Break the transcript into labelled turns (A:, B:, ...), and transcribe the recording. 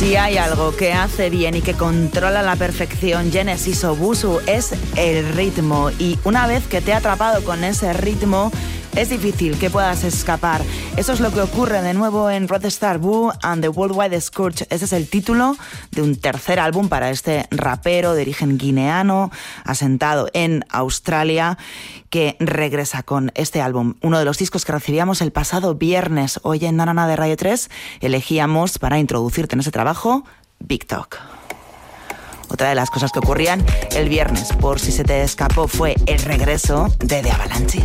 A: Si hay algo que hace bien y que controla a la perfección Genesis Owusu es el ritmo, y una vez que te ha atrapado con ese ritmo es difícil que puedas escapar. Eso es lo que ocurre de nuevo en Rockstar Boo and the Worldwide Scourge. Ese es el título de un tercer álbum para este rapero de origen guineano, asentado en Australia, que regresa con este álbum. Uno de los discos que recibíamos el pasado viernes. Hoy en Nanana de Radio 3 elegíamos para introducirte en ese trabajo Big Talk. Otra de las cosas que ocurrían el viernes, por si se te escapó, fue el regreso de The Avalanche.